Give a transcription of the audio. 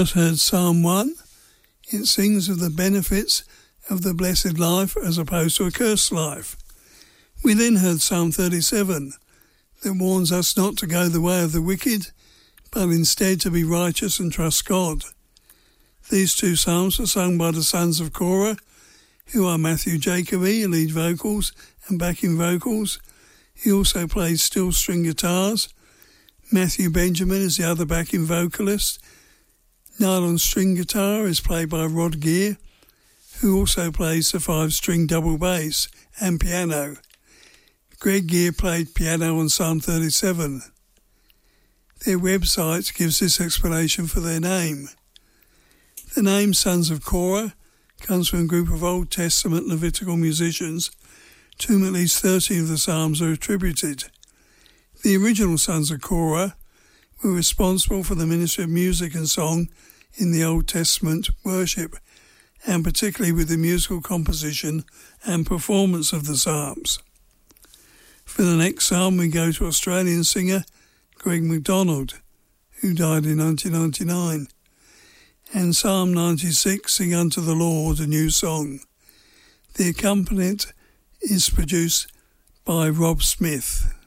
Heard Psalm 1. It sings of the benefits of the blessed life as opposed to a cursed life. We then heard Psalm 37 that warns us not to go the way of the wicked, but instead to be righteous and trust God. These two psalms are sung by the sons of Korah, who are Matthew Jacoby, lead vocals and backing vocals. He also plays steel string guitars. Matthew Benjamin is the other backing vocalist. Nylon string guitar is played by Rod Gear, who also plays the 5-string double bass and piano. Greg Gear played piano on Psalm 37. Their website gives this explanation for their name. The name Sons of Korah comes from a group of Old Testament Levitical musicians to whom at least 13 of the Psalms are attributed. The original Sons of Korah were responsible for the ministry of music and song in the Old Testament worship, and particularly with the musical composition and performance of the Psalms. For the next psalm, we go to Australian singer Greg MacDonald, who died in 1999, and Psalm 96, Sing Unto the Lord, a New Song. The accompaniment is produced by Rob Smith.